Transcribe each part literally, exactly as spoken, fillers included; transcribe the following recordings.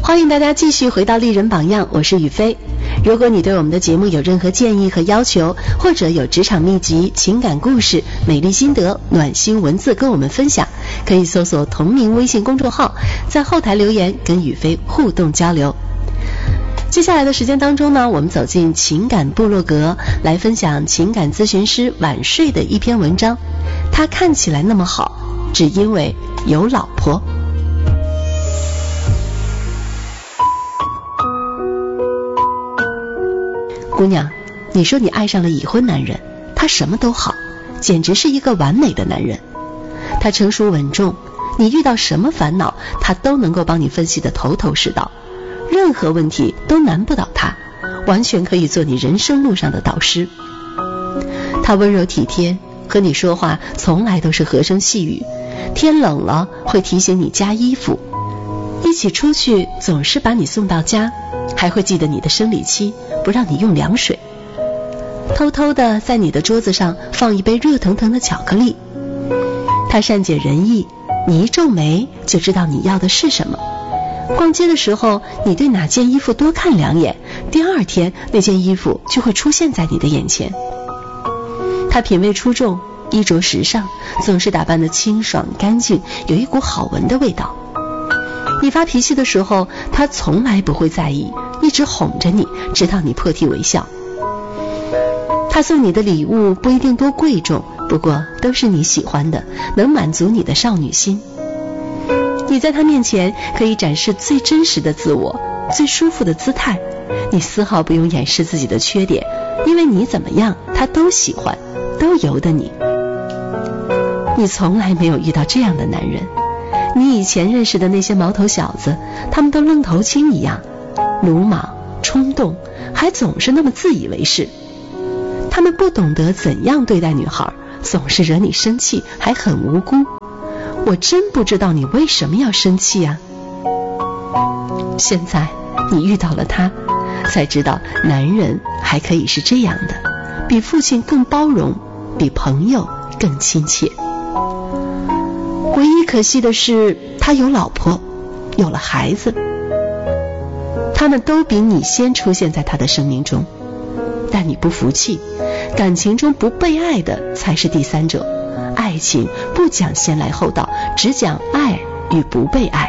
欢迎大家继续回到丽人榜样，我是雨飞。如果你对我们的节目有任何建议和要求，或者有职场秘籍、情感故事、美丽心得、暖心文字跟我们分享，可以搜索同名微信公众号，在后台留言跟雨飞互动交流。接下来的时间当中呢，我们走进情感部落格，来分享情感咨询师晚睡的一篇文章。他看起来那么好，只因为有老婆。姑娘，你说你爱上了已婚男人，他什么都好，简直是一个完美的男人。他成熟稳重，你遇到什么烦恼，他都能够帮你分析得头头是道，任何问题都难不倒他，完全可以做你人生路上的导师。他温柔体贴，和你说话从来都是和声细语，天冷了会提醒你加衣服，一起出去总是把你送到家，还会记得你的生理期，不让你用凉水，偷偷的在你的桌子上放一杯热腾腾的巧克力。他善解人意，你一皱眉就知道你要的是什么。逛街的时候，你对哪件衣服多看两眼，第二天那件衣服就会出现在你的眼前。他品味出众，衣着时尚，总是打扮得清爽干净，有一股好闻的味道。你发脾气的时候，他从来不会在意，一直哄着你，直到你破涕为笑。他送你的礼物不一定多贵重，不过都是你喜欢的，能满足你的少女心。你在他面前可以展示最真实的自我，最舒服的姿态，你丝毫不用掩饰自己的缺点，因为你怎么样他都喜欢，都由得你。你从来没有遇到这样的男人，你以前认识的那些毛头小子，他们都愣头青一样，鲁莽冲动，还总是那么自以为是。他们不懂得怎样对待女孩，总是惹你生气，还很无辜。我真不知道你为什么要生气啊。现在你遇到了他，才知道男人还可以是这样的，比父亲更包容，比朋友更亲切。唯一可惜的是，他有老婆，有了孩子，他们都比你先出现在他的生命中。但你不服气，感情中不被爱的才是第三者，爱情不讲先来后到，只讲爱与不被爱。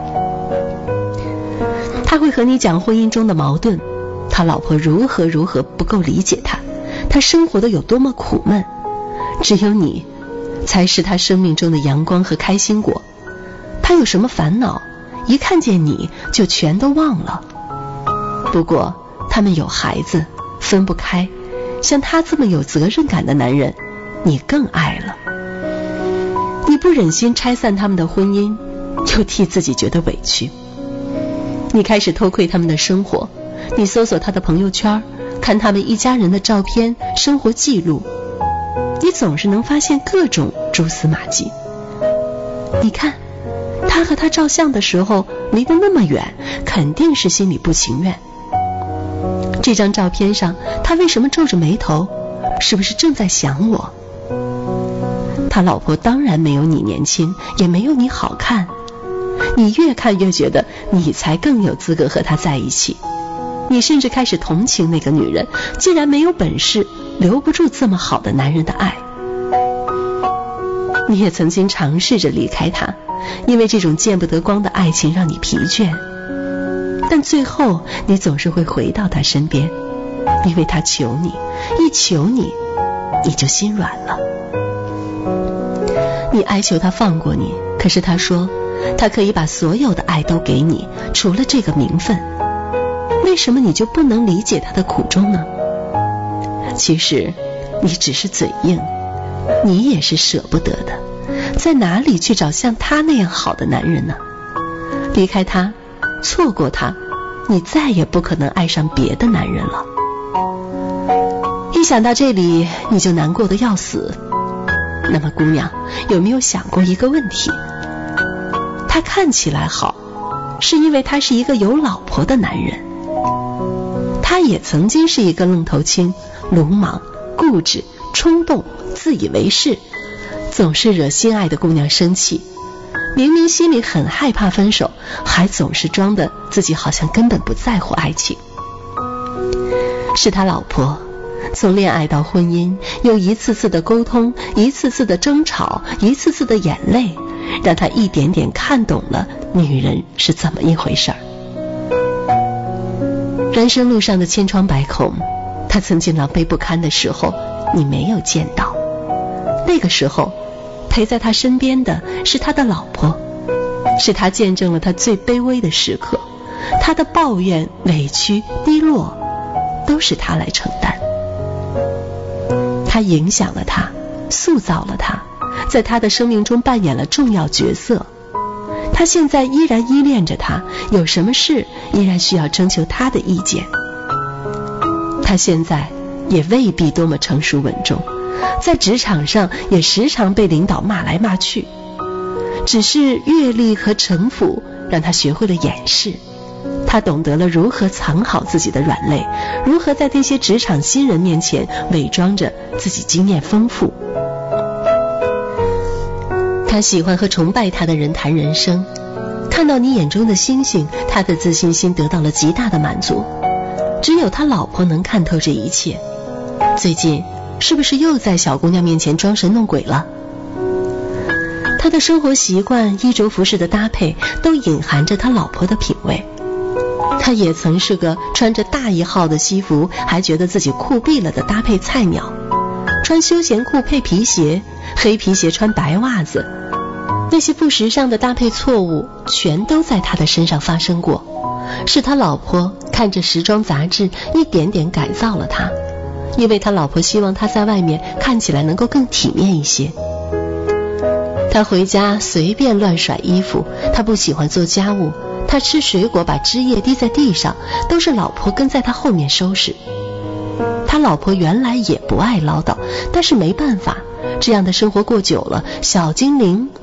他会和你讲婚姻中的矛盾，他老婆如何如何不够理解他，他生活的有多么苦闷，只有你才是他生命中的阳光和开心果。他有什么烦恼，一看见你就全都忘了。不过他们有孩子，分不开，像他这么有责任感的男人，你更爱了。你不忍心拆散他们的婚姻，又替自己觉得委屈。你开始偷窥他们的生活，你搜索他的朋友圈，看他们一家人的照片、生活记录，你总是能发现各种蛛丝马迹。你看他和他照相的时候离得那么远，肯定是心里不情愿。这张照片上他为什么皱着眉头，是不是正在想我？他老婆当然没有你年轻，也没有你好看，你越看越觉得你才更有资格和他在一起。你甚至开始同情那个女人，既然没有本事，留不住这么好的男人的爱。你也曾经尝试着离开他，因为这种见不得光的爱情让你疲倦，但最后你总是会回到他身边，因为他求你，一求你，你就心软了。你哀求他放过你，可是他说他可以把所有的爱都给你，除了这个名分。为什么你就不能理解他的苦衷呢？其实你只是嘴硬，你也是舍不得的，在哪里去找像他那样好的男人呢？离开他，错过他，你再也不可能爱上别的男人了。一想到这里，你就难过得要死。那么姑娘，有没有想过一个问题？他看起来好，是因为他是一个有老婆的男人。他也曾经是一个愣头青，鲁莽、固执、冲动、自以为是，总是惹心爱的姑娘生气。 明明心里很害怕分手，还总是装的自己好像根本不在乎爱情。是他老婆从恋爱到婚姻，有一次次的沟通，一次次的争吵，一次次的眼泪，让他一点点看懂了女人是怎么一回事儿。人生路上的千疮百孔，他曾经狼狈不堪的时候，你没有见到。那个时候陪在他身边的是他的老婆，是他见证了他最卑微的时刻，他的抱怨、委屈、低落都是他来承担。他影响了他，塑造了他，在他的生命中扮演了重要角色。他现在依然依恋着他，有什么事依然需要征求他的意见。他现在也未必多么成熟稳重，在职场上也时常被领导骂来骂去，只是阅历和城府让他学会了掩饰。他懂得了如何藏好自己的软肋，如何在那些职场新人面前伪装着自己经验丰富。他喜欢和崇拜他的人谈人生，看到你眼中的星星，他的自信心得到了极大的满足。只有他老婆能看透这一切。最近是不是又在小姑娘面前装神弄鬼了？他的生活习惯、衣着服饰的搭配都隐含着他老婆的品味。他也曾是个穿着大一号的西服还觉得自己酷毙了的搭配菜鸟，穿休闲裤配皮鞋，黑皮鞋穿白袜子，那些不时尚的搭配错误全都在他的身上发生过。是他老婆看着时装杂志一点点改造了他，因为他老婆希望他在外面看起来能够更体面一些。他回家随便乱甩衣服，他不喜欢做家务，他吃水果把汁液滴在地上，都是老婆跟在他后面收拾。他老婆原来也不爱唠叨，但是没办法，这样的生活过久了，小精灵